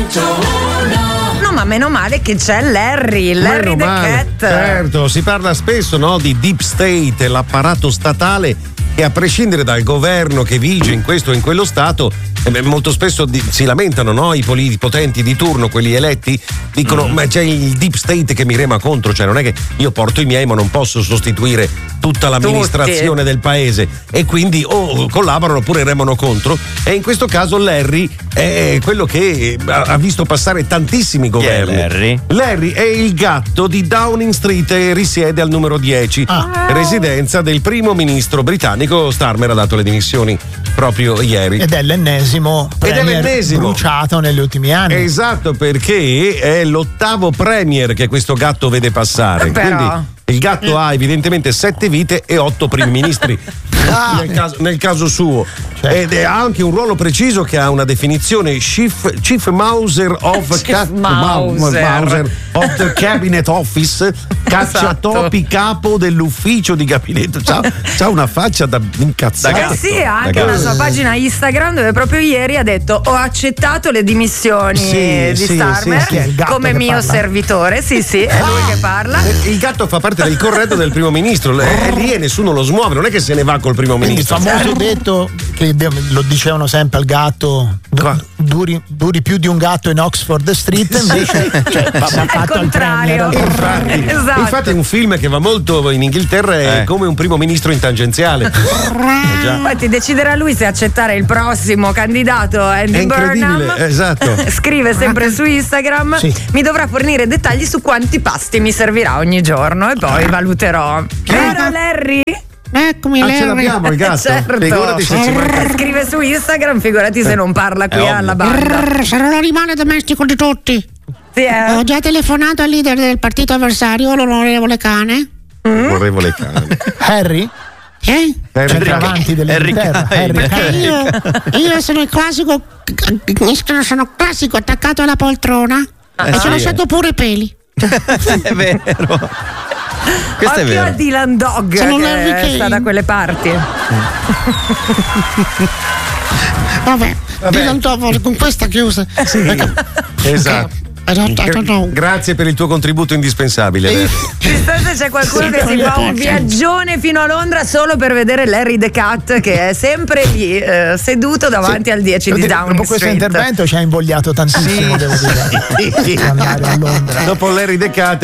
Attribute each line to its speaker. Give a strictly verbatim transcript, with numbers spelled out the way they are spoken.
Speaker 1: No, ma meno male che c'è Larry, Larry the Cat.
Speaker 2: Certo, si parla spesso, no, di Deep State, l'apparato statale che a prescindere dal governo che vige in questo o in quello stato, eh, molto spesso di, si lamentano, no, i politi potenti di turno, quelli eletti, dicono mm. ma c'è il Deep State che mi rema contro, cioè non è che io porto i miei ma non posso sostituire tutta l'amministrazione Tutti. del paese, e quindi o collaborano oppure remano contro, e in questo caso Larry è quello che ha visto passare tantissimi governi.
Speaker 3: Chi è Larry?
Speaker 2: Larry è il gatto di Downing Street e risiede al numero dieci,
Speaker 4: Ah.
Speaker 2: residenza del primo ministro britannico. Starmer ha dato le dimissioni proprio ieri.
Speaker 4: Ed è l'ennesimo
Speaker 2: Ed è
Speaker 4: premier
Speaker 2: l'ennesimo.
Speaker 4: bruciato negli ultimi anni.
Speaker 2: Esatto, perché è l'ottavo premier che questo gatto vede passare.
Speaker 1: Però.
Speaker 2: Quindi il gatto ha evidentemente sette vite e otto primi ministri. Nel caso, nel caso suo, ed è- ha anche un ruolo preciso che ha una definizione: chief, chief Mauser of
Speaker 1: Chief
Speaker 2: ca-
Speaker 1: Mauser.
Speaker 2: Mauser of the Cabinet Office, cacciatopi capo dell'ufficio di gabinetto. C'ha, c'ha una faccia da incazzata.
Speaker 1: Eh sì, ha anche
Speaker 2: Da
Speaker 1: una
Speaker 2: gatto.
Speaker 1: sua pagina Instagram dove proprio ieri ha detto: ho accettato le dimissioni
Speaker 2: Sì,
Speaker 1: di
Speaker 2: sì,
Speaker 1: Starmer
Speaker 2: sì, sì,
Speaker 4: è il gatto
Speaker 1: come
Speaker 4: che
Speaker 1: mio
Speaker 4: parla.
Speaker 1: servitore. Sì, sì, è lui che parla.
Speaker 2: Il gatto fa parte del corredo del primo ministro, è lì e nessuno lo smuove, non è che se ne va col primo
Speaker 4: Quindi il
Speaker 2: ministro.
Speaker 4: famoso detto che de- lo dicevano sempre al gatto, du-
Speaker 2: Qua.
Speaker 4: duri, duri più di un gatto in Oxford Street, invece cioè, va, va
Speaker 1: È il
Speaker 4: fatto al
Speaker 1: contrario.
Speaker 4: premier.
Speaker 2: Infatti,
Speaker 1: Esatto.
Speaker 2: infatti è un film che va molto in Inghilterra, è
Speaker 3: Eh.
Speaker 2: come un primo ministro in tangenziale. Eh già.
Speaker 1: Infatti deciderà lui se accettare il prossimo candidato
Speaker 2: È
Speaker 1: Andy
Speaker 2: incredibile,
Speaker 1: Burnham.
Speaker 2: esatto.
Speaker 1: Scrive sempre su Instagram:
Speaker 4: Sì.
Speaker 1: mi dovrà fornire dettagli su quanti pasti mi servirà ogni giorno e poi valuterò. Vero Larry?
Speaker 5: Eccomi,
Speaker 2: Ah, ce
Speaker 5: Larry.
Speaker 2: l'abbiamo il gatto.
Speaker 1: Certo.
Speaker 2: Figurati se ci manca.
Speaker 1: Scrive su Instagram, figurati se non parla qui
Speaker 3: ovvio.
Speaker 1: alla banda.
Speaker 5: Brrr, sarò l'animale domestico di tutti.
Speaker 1: Sì, eh.
Speaker 5: Ho già telefonato al leader del partito avversario, l'onorevole Cane.
Speaker 2: Vorrevole cane.
Speaker 4: Harry?
Speaker 5: Eh?
Speaker 4: Centravanti dell'Inghilterra.
Speaker 3: Harry
Speaker 4: Harry
Speaker 3: Kane.
Speaker 4: Kane.
Speaker 5: Io, io sono il classico, sono classico attaccato alla poltrona
Speaker 3: Eh
Speaker 5: e ci
Speaker 3: sì,
Speaker 5: ho
Speaker 3: eh.
Speaker 5: lasciato pure i peli.
Speaker 3: È vero. Questo è
Speaker 1: Occhio a
Speaker 3: vero.
Speaker 1: Dylan Dog
Speaker 5: Sono Larry
Speaker 1: che
Speaker 5: Kane.
Speaker 1: sta da quelle parti.
Speaker 5: Vabbè,
Speaker 2: Vabbè.
Speaker 5: Dylan Dog con questa chiusa.
Speaker 2: Esatto.
Speaker 5: Esatto.
Speaker 2: Grazie per il tuo contributo indispensabile. Larry.
Speaker 1: Chissà se c'è qualcuno che si fa un viaggione fino a Londra solo per vedere Larry the Cat, che è sempre lì eh, seduto davanti al dieci di
Speaker 4: Devo dire,
Speaker 1: Downing
Speaker 4: dopo questo
Speaker 1: Street.
Speaker 4: intervento ci ha invogliato tantissimo, devo dire.
Speaker 2: Sì, sì.
Speaker 4: Andare a Londra.
Speaker 2: Dopo Larry the Cat